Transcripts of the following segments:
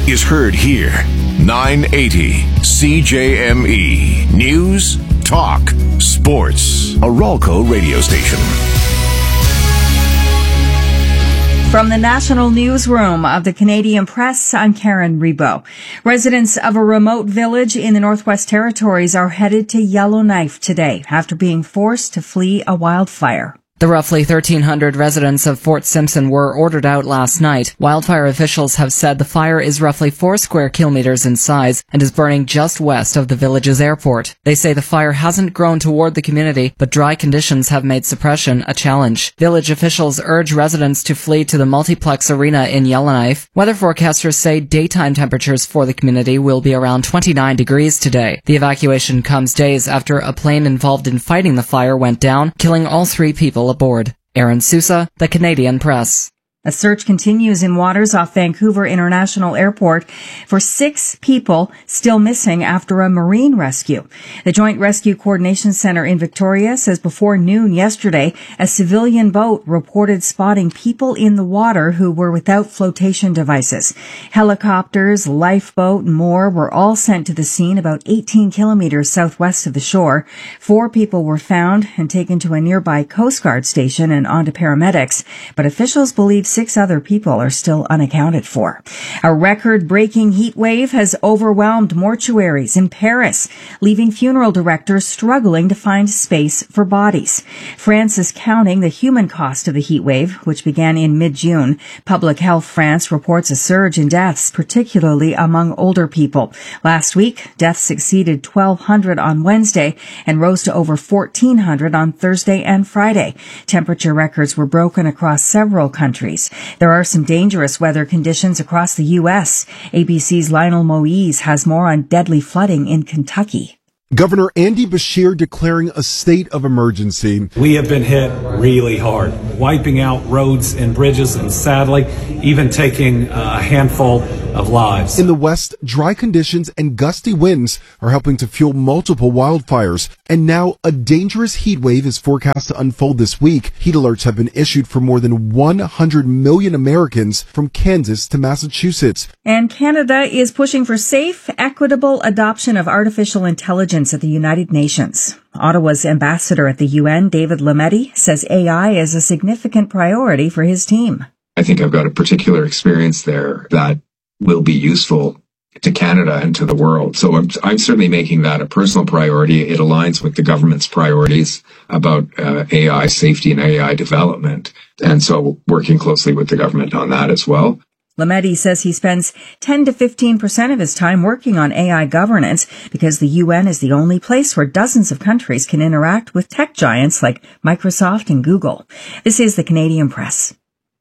is heard here. 980 CJME. News, talk, sports. A Ralco radio station. From the National Newsroom of the Canadian Press, I'm Karen Rebo. Residents of a remote village in the Northwest Territories are headed to Yellowknife today after being forced to flee a wildfire. The roughly 1,300 residents of Fort Simpson were ordered out last night. Wildfire officials have said the fire is roughly 4 square kilometers in size and is burning just west of the village's airport. They say the fire hasn't grown toward the community, but dry conditions have made suppression a challenge. Village officials urge residents to flee to the multiplex arena in Yellowknife. Weather forecasters say daytime temperatures for the community will be around 29 degrees today. The evacuation comes days after a plane involved in fighting the fire went down, killing all 3 people aboard. Aaron Sousa, The Canadian Press. A search continues in waters off Vancouver International Airport for 6 people still missing after a marine rescue. The Joint Rescue Coordination Center in Victoria says before noon yesterday, a civilian boat reported spotting people in the water who were without flotation devices. Helicopters, lifeboat, and more were all sent to the scene about 18 kilometers southwest of the shore. 4 people were found and taken to a nearby Coast Guard station and onto paramedics, but officials believe 6 other people are still unaccounted for. A record-breaking heat wave has overwhelmed mortuaries in Paris, leaving funeral directors struggling to find space for bodies. France is counting the human cost of the heat wave, which began in mid-June. Public Health France reports a surge in deaths, particularly among older people. Last week, deaths exceeded 1,200 on Wednesday and rose to over 1,400 on Thursday and Friday. Temperature records were broken across several countries. There are some dangerous weather conditions across the U.S. ABC's Lionel Moise has more on deadly flooding in Kentucky. Governor Andy Beshear declaring a state of emergency. We have been hit really hard, wiping out roads and bridges and sadly, even taking a handful of lives. In the West, dry conditions and gusty winds are helping to fuel multiple wildfires. And now a dangerous heat wave is forecast to unfold this week. Heat alerts have been issued for more than 100 million Americans from Kansas to Massachusetts. And Canada is pushing for safe, equitable adoption of artificial intelligence at the United Nations. Ottawa's ambassador at the UN, David Lametti, says AI is a significant priority for his team. I think I've got a particular experience there that will be useful to Canada and to the world. So I'm certainly making that a personal priority. It aligns with the government's priorities about AI safety and AI development. And so working closely with the government on that as well. Lametti says he spends 10 to 15% of his time working on AI governance because the UN is the only place where dozens of countries can interact with tech giants like Microsoft and Google. This is the Canadian Press.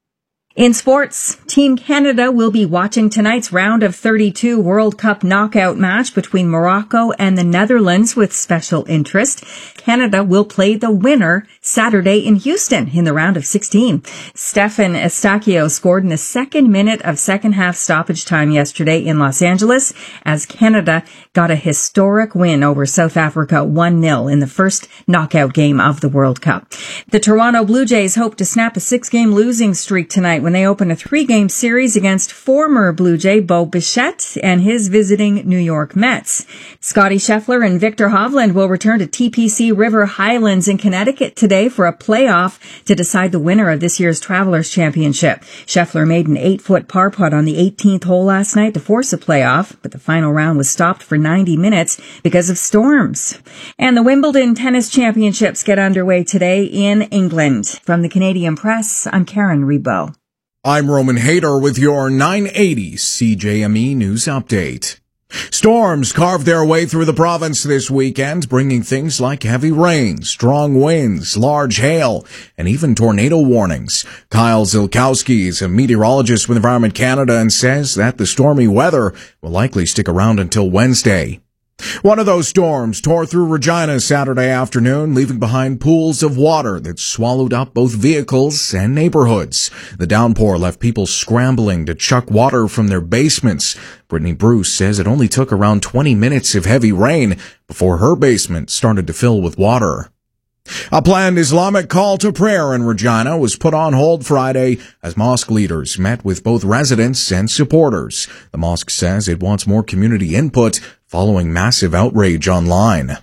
In sports, Team Canada will be watching tonight's round of 32 World Cup knockout match between Morocco and the Netherlands with special interest. Canada will play the winner Saturday in Houston in the round of 16. Stefan Estacio scored in the second minute of second half stoppage time yesterday in Los Angeles as Canada got a historic win over South Africa 1-0 in the first knockout game of the World Cup. The Toronto Blue Jays hope to snap a 6-game losing streak tonight when they open a 3-game series against former Blue Jay Bo Bichette and his visiting New York Mets. Scotty Scheffler and Victor Hovland will return to TPC River Highlands in Connecticut today for a playoff to decide the winner of this year's Travelers Championship. Scheffler made an 8-foot par putt on the 18th hole last night to force a playoff, but the final round was stopped for 90 minutes because of storms. And the Wimbledon Tennis Championships get underway today in England. From the Canadian Press, I'm Karen Rebo. I'm Roman Hayter with your 980 CJME News Update. Storms carved their way through the province this weekend, bringing things like heavy rain, strong winds, large hail, and even tornado warnings. Kyle Zilkowski is a meteorologist with Environment Canada and says that the stormy weather will likely stick around until Wednesday. One of those storms tore through Regina Saturday afternoon, leaving behind pools of water that swallowed up both vehicles and neighborhoods. The downpour left people scrambling to chuck water from their basements. Brittany Bruce says it only took around 20 minutes of heavy rain before her basement started to fill with water. A planned Islamic call to prayer in Regina was put on hold Friday as mosque leaders met with both residents and supporters. The mosque says it wants more community input following massive outrage online.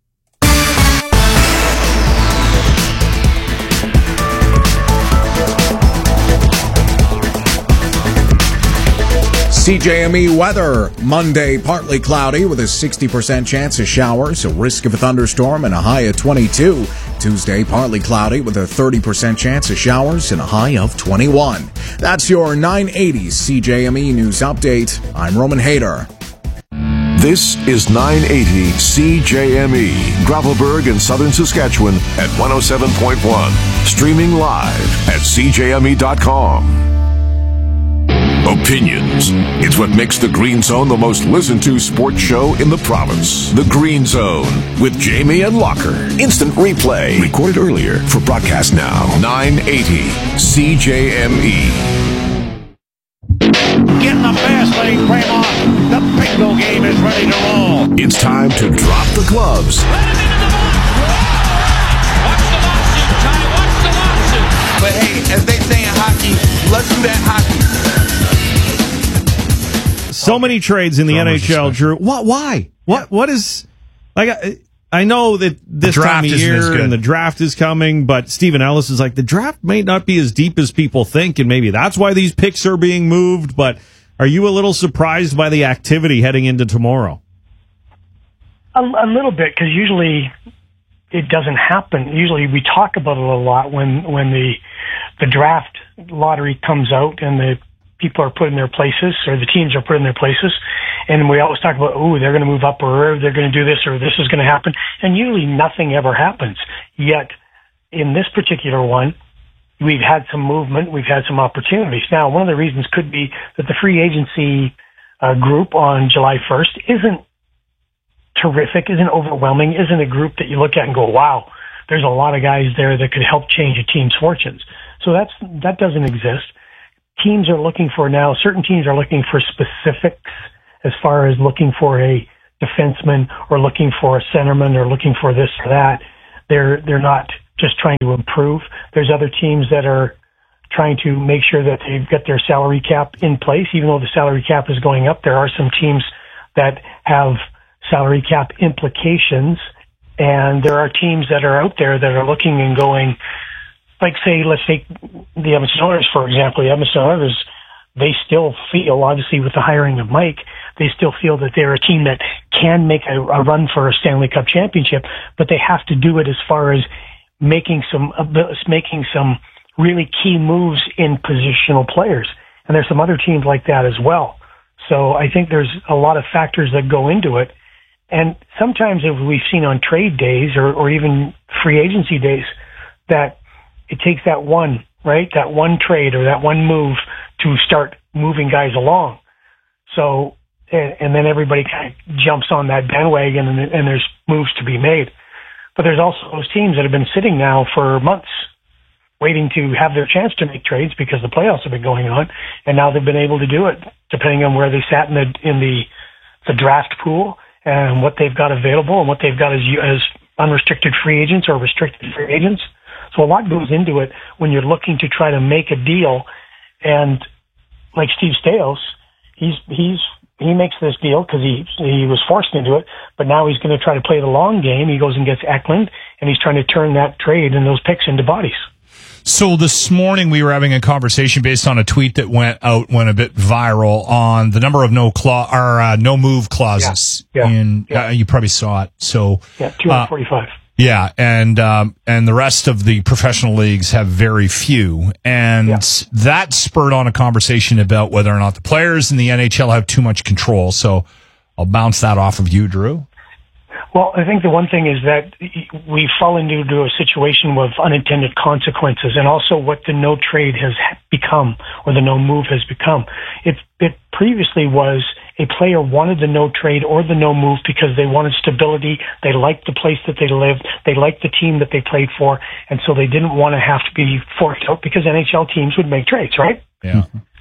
CJME weather. Monday, partly cloudy with a 60% chance of showers, a risk of a thunderstorm, and a high of 22. Tuesday, partly cloudy with a 30% chance of showers and a high of 21. That's your 980 CJME News Update. I'm Roman Hayter. This is 980 CJME, Gravelburg in southern Saskatchewan at 107.1. Streaming live at CJME.com. Opinions. It's what makes The Green Zone the most listened to sports show in the province. The Green Zone with Jamie and Locker. Instant replay. Recorded earlier for broadcast now. 980 CJME. Getting the fast lane frame off. The bingo game is ready to roll. It's time to drop the gloves. Let him into the box. Watch the lawsuit, Ty. Watch the lawsuit. But hey, as they say in hockey, let's do that hockey. So many trades in the NHL, Drew. Why? What is like? I know that this time of year and the draft is coming, but Stephen Ellis is like, the draft may not be as deep as people think, and maybe that's why these picks are being moved. But are you a little surprised by the activity heading into tomorrow? A little bit, because usually it doesn't happen. Usually we talk about it a lot when the draft lottery comes out and the people are put in their places, or the teams are put in their places, and we always talk about, they're going to move up, or they're going to do this, or this is going to happen, and usually nothing ever happens. Yet, in this particular one, we've had some movement, we've had some opportunities. Now, one of the reasons could be that the free agency group on July 1st isn't terrific, isn't overwhelming, isn't a group that you look at and go, wow, there's a lot of guys there that could help change a team's fortunes. So that doesn't exist. Teams are looking for now, certain teams are looking for specifics as far as looking for a defenseman or looking for a centerman or looking for this or that. They're not just trying to improve. There's other teams that are trying to make sure that they've got their salary cap in place. Even though the salary cap is going up, there are some teams that have salary cap implications, and there are teams that are out there that are looking and going, like, say, let's take the Edmonton Oilers, for example. The Edmonton Oilers, they still feel, obviously with the hiring of Mike, they still feel that they're a team that can make a run for a Stanley Cup championship, but they have to do it as far as making some really key moves in positional players. And there's some other teams like that as well. So I think there's a lot of factors that go into it. And sometimes, if we've seen on trade days or even free agency days, that it takes that one trade or that one move to start moving guys along. So, and then everybody kind of jumps on that bandwagon and there's moves to be made. But there's also those teams that have been sitting now for months waiting to have their chance to make trades because the playoffs have been going on, and now they've been able to do it depending on where they sat in the draft pool and what they've got available and what they've got as unrestricted free agents or restricted free agents. So a lot goes into it when you're looking to try to make a deal. And like Steve Staios, he makes this deal because he was forced into it, but now he's going to try to play the long game. He goes and gets Eklund, and he's trying to turn that trade and those picks into bodies. So this morning we were having a conversation based on a tweet that went a bit viral on the number of no move clauses. Yeah. You probably saw it. So 245. Yeah, and the rest of the professional leagues have very few, and that spurred on a conversation about whether or not the players in the NHL have too much control. So I'll bounce that off of you, Drew. Well, I think the one thing is that we fall into a situation with unintended consequences, and also what the no trade has become, or the no move has become. It previously was a player wanted the no trade or the no move because they wanted stability, they liked the place that they lived, they liked the team that they played for, and so they didn't want to have to be forced out because NHL teams would make trades, right? Yeah.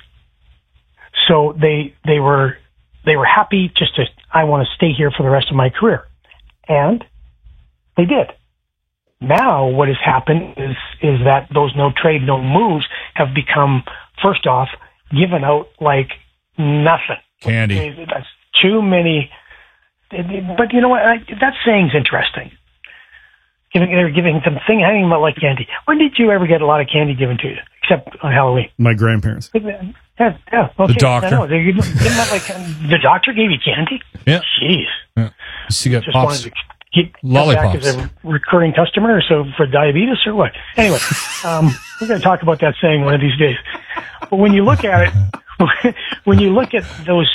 So they were happy just to, I want to stay here for the rest of my career. And they did. now what has happened is that those no trade, no moves have become, first off, given out like nothing. Candy. That's too many. But you know what? That saying's interesting. They're giving them hanging out like candy. When did you ever get a lot of candy given to you, except on Halloween? My grandparents. Yeah. Okay. The doctor. The doctor gave you candy? Yeah. Jeez. Yeah. So you got just wanted to keep lollipops back as a recurring customer, so for diabetes or what? Anyway, we're going to talk about that saying one of these days. But when you look at it, when you look at those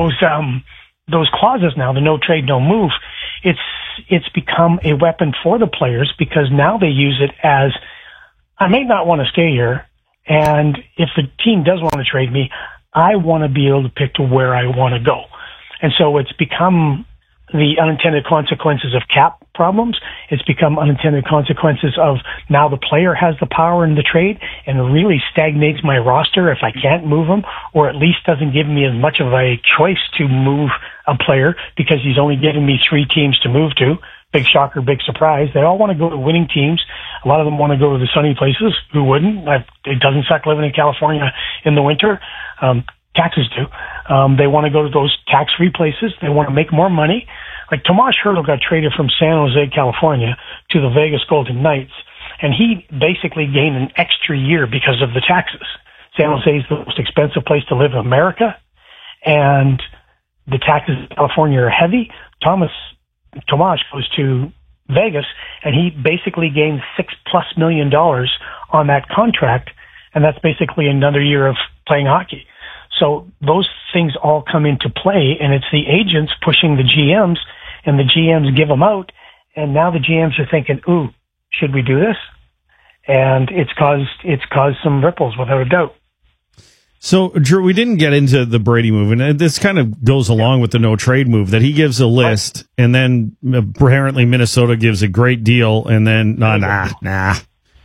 clauses now, the no trade, no move, it's become a weapon for the players because now they use it as, I may not want to stay here, and if the team does want to trade me, I want to be able to pick to where I want to go. And so it's become the unintended consequences of cap problems. It's become unintended consequences of now the player has the power in the trade and really stagnates my roster if I can't move him, or at least doesn't give me as much of a choice to move a player because he's only giving me 3 teams to move to. Big shocker, big surprise. They all want to go to winning teams. A lot of them want to go to the sunny places. Who wouldn't? It doesn't suck living in California in the winter. Taxes do. They want to go to those tax-free places. They want to make more money. Like Tomas Hertl got traded from San Jose, California to the Vegas Golden Knights, and he basically gained an extra year because of the taxes. San Jose is the most expensive place to live in America, and the taxes in California are heavy. Tomas goes to Vegas, and he basically gained $6+ million on that contract, and that's basically another year of playing hockey. So those things all come into play, and it's the agents pushing the GMs, and the GMs give them out, and now the GMs are thinking, ooh, should we do this? And it's caused some ripples, without a doubt. So, Drew, we didn't get into the Brady move, and this kind of goes along with the no-trade move, that he gives a list, and then apparently Minnesota gives a great deal, and then, nah.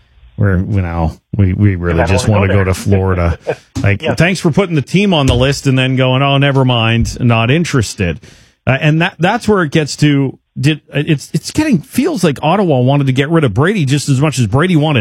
We really just want to go to Florida. Thanks for putting the team on the list and then going, oh, never mind, not interested. And that's where it gets to. Feels like Ottawa wanted to get rid of Brady just as much as Brady wanted